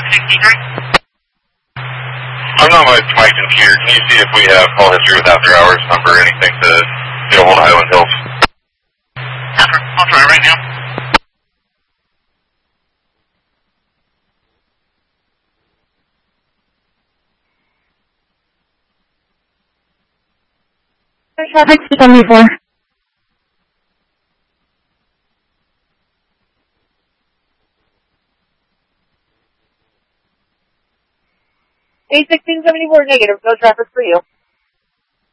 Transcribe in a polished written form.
I'm not my computer. Can you see if we have call history with after hours number or anything to get a hold of Highland Hills? I'll try right now. Traffic 74. A1674 negative, no traffic for you.